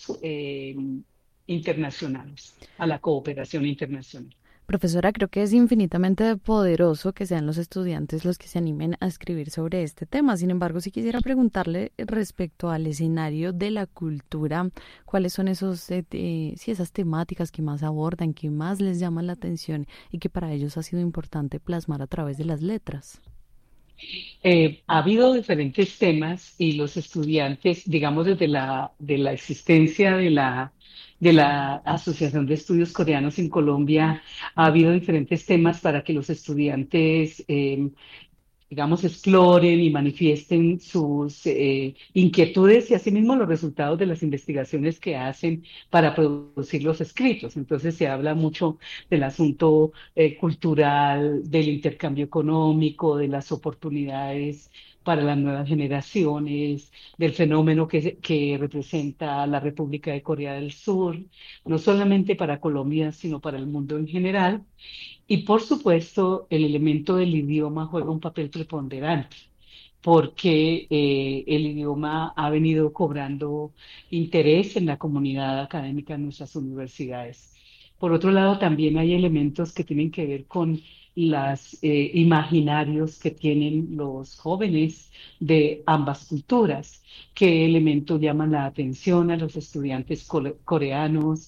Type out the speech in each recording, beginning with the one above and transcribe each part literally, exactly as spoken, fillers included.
eh, internacionales, a la cooperación internacional. Profesora, creo que es infinitamente poderoso que sean los estudiantes los que se animen a escribir sobre este tema. Sin embargo, si quisiera preguntarle respecto al escenario de la cultura, ¿cuáles son esos, eh, te- sí, esas temáticas que más abordan, que más les llaman la atención y que para ellos ha sido importante plasmar a través de las letras? Eh, ha habido diferentes temas y los estudiantes, digamos, desde la, de la existencia de la, de la Asociación de Estudios Coreanos en Colombia, ha habido diferentes temas para que los estudiantes eh, digamos, exploren y manifiesten sus eh, inquietudes y asimismo los resultados de las investigaciones que hacen para producir los escritos. Entonces se habla mucho del asunto eh, cultural, del intercambio económico, de las oportunidades para las nuevas generaciones, del fenómeno que, se- que representa la República de Corea del Sur, no solamente para Colombia, sino para el mundo en general. Y por supuesto, el elemento del idioma juega un papel preponderante, porque eh, el idioma ha venido cobrando interés en la comunidad académica en nuestras universidades. Por otro lado, también hay elementos que tienen que ver con los imaginarios que tienen los jóvenes de ambas culturas. ¿Qué elementos llaman la atención a los estudiantes cole- coreanos?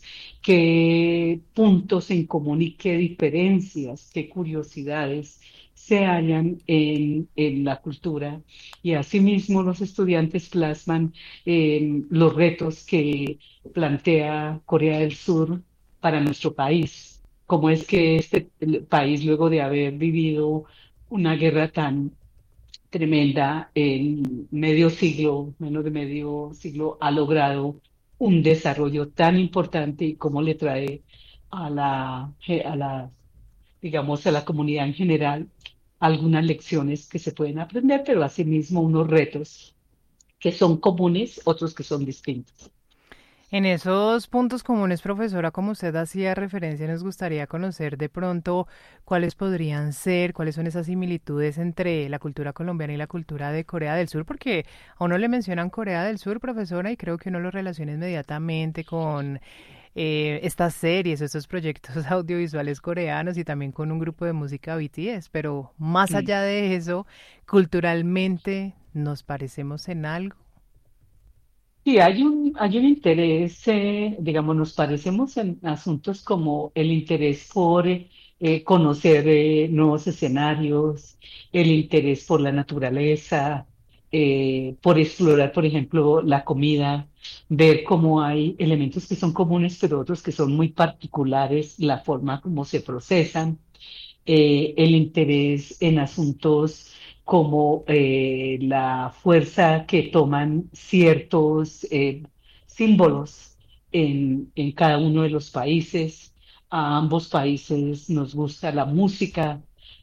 ¿Qué puntos en común y qué diferencias, qué curiosidades se hallan en, en la cultura? Y asimismo los estudiantes plasman eh, los retos que plantea Corea del Sur para nuestro país. ¿Cómo es que este el país, luego de haber vivido una guerra tan tremenda en medio siglo, menos de medio siglo, ha logrado un desarrollo tan importante y cómo le trae a la, a la, digamos, a la comunidad en general algunas lecciones que se pueden aprender, pero asimismo unos retos que son comunes, otros que son distintos. En esos puntos comunes, profesora, como usted hacía referencia, nos gustaría conocer de pronto cuáles podrían ser, cuáles son esas similitudes entre la cultura colombiana y la cultura de Corea del Sur, porque a uno le mencionan Corea del Sur, profesora, y creo que uno lo relaciona inmediatamente con eh, estas series, estos proyectos audiovisuales coreanos y también con un grupo de música B T S, pero más Mm. allá de eso, culturalmente nos parecemos en algo. Sí, hay un, hay un interés, eh, digamos, nos parecemos en asuntos como el interés por eh, eh, conocer eh, nuevos escenarios, el interés por la naturaleza, eh, por explorar, por ejemplo, la comida, ver cómo hay elementos que son comunes, pero otros que son muy particulares, la forma como se procesan, eh, el interés en asuntos como eh, la fuerza que toman ciertos eh, símbolos en, en cada uno de los países. A ambos países nos gusta la música,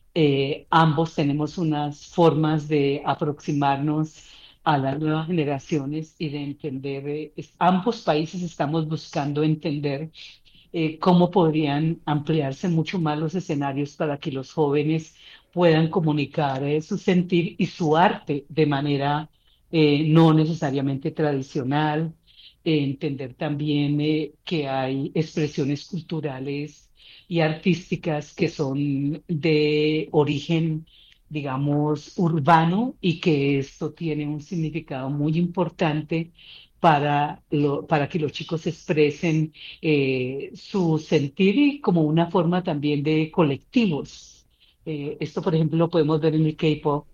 eh, ambos tenemos unas formas de aproximarnos a las nuevas generaciones y de entender, eh, es- ambos países estamos buscando entender eh, cómo podrían ampliarse mucho más los escenarios para que los jóvenes puedan comunicar eh, su sentir y su arte de manera eh, no necesariamente tradicional, eh, entender también eh, que hay expresiones culturales y artísticas que son de origen, digamos, urbano y que esto tiene un significado muy importante para, lo- para que los chicos expresen eh, su sentir y como una forma también de colectivos. Eh, esto, por ejemplo, lo podemos ver en el K-pop,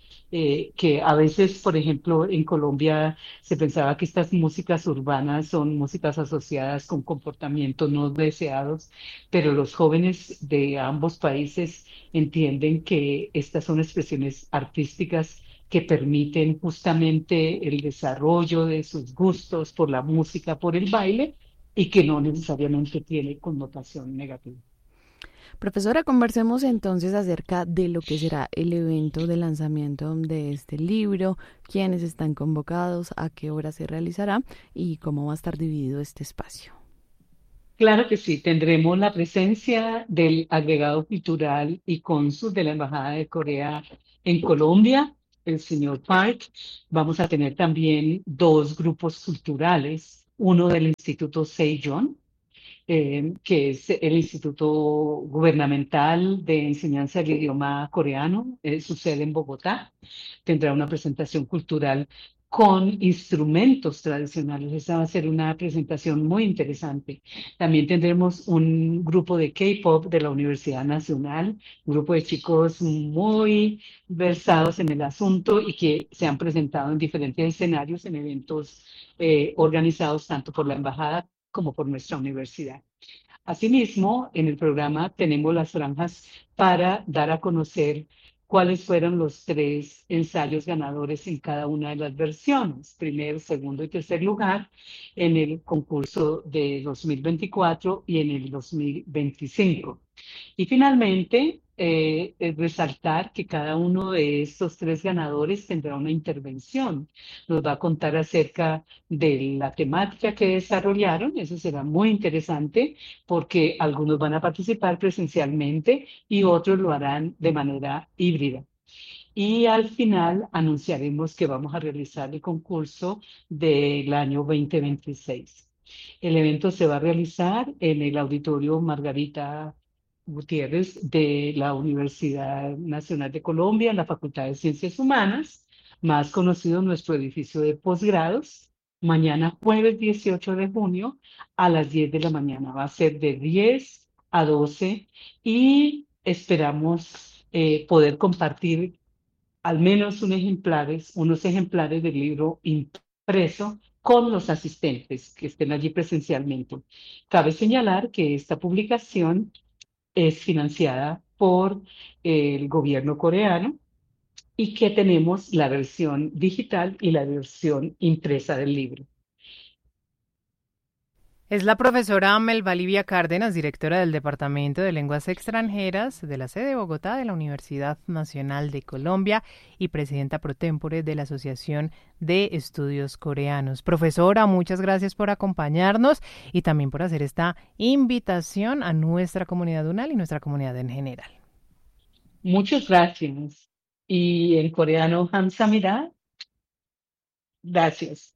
eh, que a veces, por ejemplo, en Colombia se pensaba que estas músicas urbanas son músicas asociadas con comportamientos no deseados, pero los jóvenes de ambos países entienden que estas son expresiones artísticas que permiten justamente el desarrollo de sus gustos por la música, por el baile, y que no necesariamente tiene connotación negativa. Profesora, conversemos entonces acerca de lo que será el evento de lanzamiento de este libro, quiénes están convocados, a qué hora se realizará y cómo va a estar dividido este espacio. Claro que sí, tendremos la presencia del agregado cultural y cónsul de la Embajada de Corea en Colombia, el señor Park. Vamos a tener también dos grupos culturales. uno del Instituto Sejong, eh, que es el Instituto Gubernamental de Enseñanza del Idioma Coreano, eh, su sede en Bogotá. Tendrá una presentación cultural con instrumentos tradicionales. Esa va a ser una presentación muy interesante. También tendremos un grupo de K-pop de la Universidad Nacional, un grupo de chicos muy versados en el asunto y que se han presentado en diferentes escenarios en eventos eh, organizados tanto por la embajada como por nuestra universidad. Asimismo, en el programa tenemos las franjas para dar a conocer cuáles fueron los tres ensayos ganadores en cada una de las versiones, primer, segundo y tercer lugar en el concurso de dos mil veinticuatro y en el dos mil veinticinco. Y finalmente, eh, es resaltar que cada uno de estos tres ganadores tendrá una intervención. Nos va a contar acerca de la temática que desarrollaron. Eso será muy interesante porque algunos van a participar presencialmente y otros lo harán de manera híbrida. Y al final anunciaremos que vamos a realizar el concurso del año dos mil veintiséis. El evento se va a realizar en el Auditorio Margarita Gutiérrez de la Universidad Nacional de Colombia, en la Facultad de Ciencias Humanas, más conocido nuestro edificio de posgrados, mañana jueves dieciocho de junio a las diez de la mañana. Va a ser de diez a doce y esperamos eh, poder compartir al menos un ejemplares, unos ejemplares del libro impreso con los asistentes que estén allí presencialmente. Cabe señalar que esta publicación es financiada por el gobierno coreano y que tenemos la versión digital y la versión impresa del libro. Es la profesora Melba Livia Cárdenas, directora del Departamento de Lenguas Extranjeras de la sede de Bogotá de la Universidad Nacional de Colombia y presidenta pro tempore de la Asociación de Estudios Coreanos. Profesora, muchas gracias por acompañarnos y también por hacer esta invitación a nuestra comunidad UNAL y nuestra comunidad en general. Muchas gracias. Y en coreano, Hamsamida, gracias.